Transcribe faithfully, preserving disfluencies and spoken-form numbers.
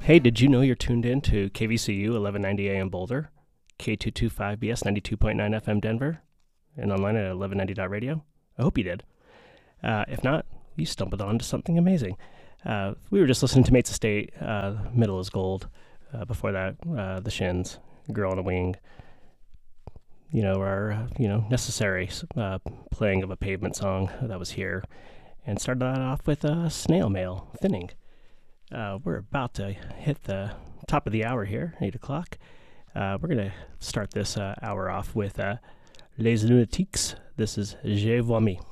Hey, did you know you're tuned in to K V C U eleven ninety A M Boulder, K two twenty-five B S ninety-two point nine F M Denver, and online at eleven ninety dot radio? I hope you did. Uh, if not, you stumbled onto something amazing. Uh, we were just listening to Mates Estate, uh, Middle is Gold. Uh, before that, uh, The Shins, Girl on a Wing. You know, our, uh, you know, necessary uh, playing of a Pavement song that was here. And started that off with uh, Snail Mail, Thinning. Uh, we're about to hit the top of the hour here, eight o'clock. Uh, we're going to start this uh, hour off with uh, Les Lunatiques. This is Je Vois Mi.